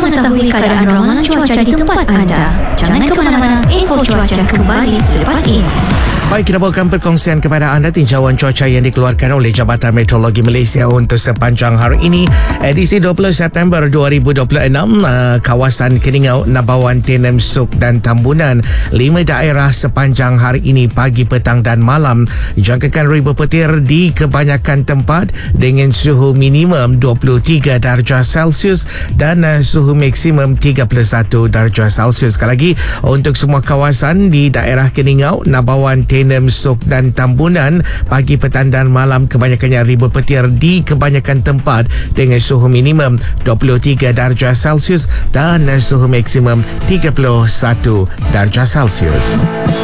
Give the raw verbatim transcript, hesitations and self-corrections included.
mengetahui keadaan ramalan cuaca di tempat anda. Jangan ke mana-mana, info cuaca kembali selepas ini. Baik, kita bawakan perkongsian kepada anda tinjauan cuaca yang dikeluarkan oleh Jabatan Meteorologi Malaysia untuk sepanjang hari ini. Edisi dua puluh September dua ribu dua puluh enam, uh, kawasan Keningau, Nabawan, Tenem, Suk dan Tambunan, lima daerah sepanjang hari ini pagi, petang dan malam dijangkakan ribu petir di kebanyakan tempat dengan suhu minimum dua puluh tiga darjah Celsius dan uh, suhu maksimum tiga puluh satu darjah Celsius. Sekali lagi, untuk semua kawasan di daerah Keningau, Nabawan, Tenem, Suk dan Tambunan, pagi, petang dan malam kebanyakannya ribu petir di kebanyakan tempat dengan suhu minimum dua puluh tiga darjah Celsius dan suhu maksimum tiga puluh satu darjah Celsius.